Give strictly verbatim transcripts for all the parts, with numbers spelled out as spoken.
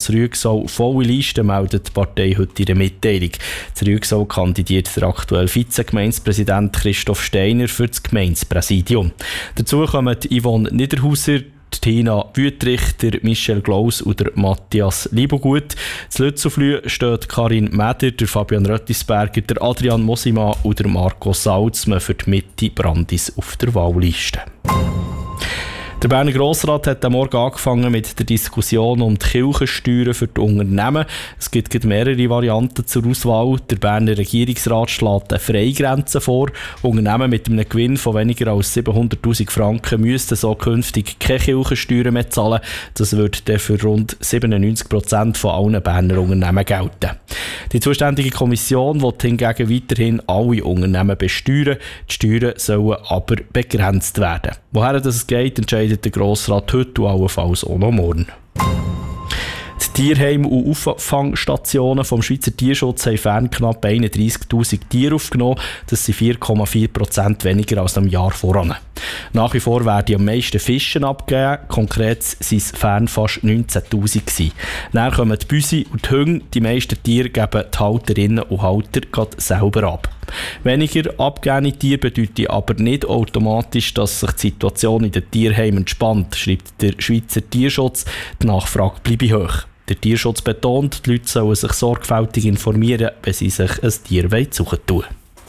Schloss Rüegsau volle Liste, meldet die Partei heute in der Mitteilung. In Rüegsau kandidiert der aktuelle Vizegemeindepräsident Christoph Steiner für das Gemeindepräsidium. Dazu kommen Yvonne Niederhauser, Tina Wüttrich, der Michel Glaus und der Matthias Liebegut. In Lützelflüh stehen Karin Meder, der Fabian Röttisberger, der Adrian Mosima und der Marco Salzmann für die Mitte Brandis auf der Wahlliste. Der Berner Grossrat hat am Morgen angefangen mit der Diskussion um die Kirchensteuern für die Unternehmen. Es gibt mehrere Varianten zur Auswahl. Der Berner Regierungsrat schlägt eine Freigrenze vor. Unternehmen mit einem Gewinn von weniger als siebenhunderttausend Franken müssten so künftig keine Kirchensteuern mehr zahlen. Das würde dann für rund siebenundneunzig Prozent von allen Berner Unternehmen gelten. Die zuständige Kommission will hingegen weiterhin alle Unternehmen besteuern. Die Steuern sollen aber begrenzt werden. Woher das geht, entscheidet der Grossrat heute und allenfalls auch noch morgen. Die Tierheime und Auffangstationen vom Schweizer Tierschutz haben fern knapp einunddreissigtausend Tiere aufgenommen. Das sind vier Komma vier Prozent weniger als im Jahr voran. Nach wie vor werden am meisten Fische abgegeben. Konkret waren es fern fast neunzehntausend. Dann kommen die Büsi und die Hunde. Die meisten Tiere geben die Halterinnen und Halter gerade selber ab. Weniger abgegebene Tiere bedeutet aber nicht automatisch, dass sich die Situation in den Tierheimen entspannt, schreibt der Schweizer Tierschutz. Die Nachfrage bleibe hoch. Der Tierschutz betont, die Leute sollen sich sorgfältig informieren, wenn sie sich ein Tier suchen wollen.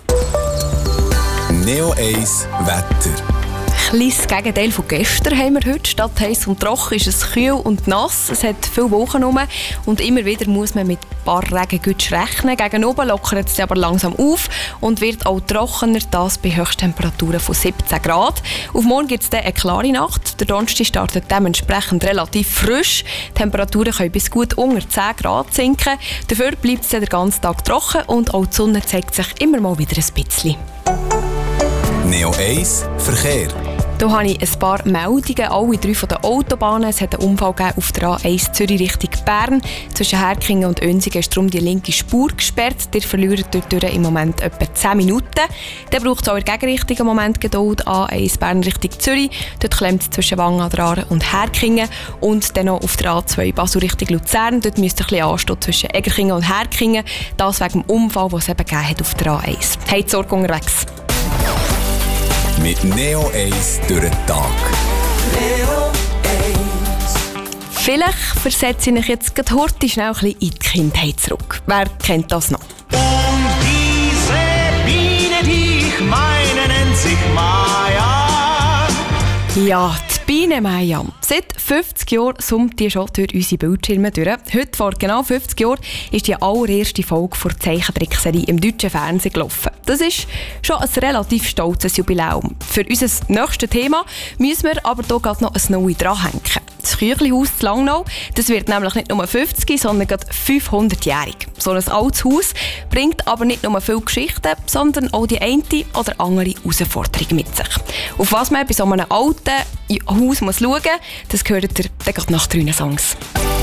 Neo eins Wetter. Kleines Gegenteil von gestern haben wir heute. Statt heiß und trocken ist es kühl und nass. Es hat viele Wochen rum und immer wieder muss man mit ein paar Regengütsch rechnen. Gegen oben lockert es aber langsam auf und wird auch trockener, das bei Höchsttemperaturen von siebzehn Grad. Auf morgen gibt es dann eine klare Nacht. Der Donnerstag startet dementsprechend relativ frisch. Die Temperaturen können bis gut unter zehn Grad sinken. Dafür bleibt es dann den ganzen Tag trocken und auch die Sonne zeigt sich immer mal wieder ein bisschen. Neo eins Verkehr. Hier habe ich ein paar Meldungen, alle drei von den Autobahnen. Es hat einen Unfall gegeben auf der A eins Zürich Richtung Bern. Zwischen Herkingen und Önsigen ist darum die linke Spur gesperrt. Ihr verliert dort im Moment etwa zehn Minuten. Dann braucht es auch in der Gegenrichtung einen Moment Geduld. A eins Bern Richtung Zürich. Dort klemmt es zwischen Wangen an der Aare und Herkingen. Und dann noch auf der A zwei Basel Richtung Luzern. Dort müsst ihr ein bisschen anstehen zwischen Egerkingen und Herkingen. Das wegen dem Unfall, den es eben gegeben hat auf der A eins. Habt Sorge unterwegs. Mit Neo eins durch den Tag. Neo eins. Vielleicht versetze ich mich jetzt gerade heute schnell ein bisschen in die Kindheit zurück. Wer kennt das noch? Und diese Biene, die ich meine, nennt sich Maya. Ja, die Biene Maya. Seit fünfzig Jahren summt die schon durch unsere Bildschirme durch. Heute, vor genau fünfzig Jahren, ist die allererste Folge der Zeichentrickserie im deutschen Fernsehen gelaufen. Das ist schon ein relativ stolzes Jubiläum. Für unser nächstes Thema müssen wir aber hier gerade noch ein neues dranhängen. Das Küchlihaus zu Langnau, das wird nämlich nicht nur fünfzig, sondern gerade fünfhundertjährig. So ein altes Haus bringt aber nicht nur viele Geschichten, sondern auch die eine oder andere Herausforderung mit sich. Auf was man bei so einem alten Haus muss schauen muss, das hört ihr dann gerade nach drei Songs.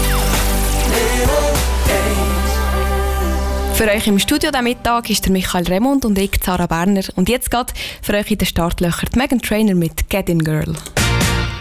Für euch im Studio diesen Mittag ist der Michael Remund und ich, Sarah Berner. Und jetzt geht für euch in den Startlöchern Meghan Trainor mit «Get In Girl».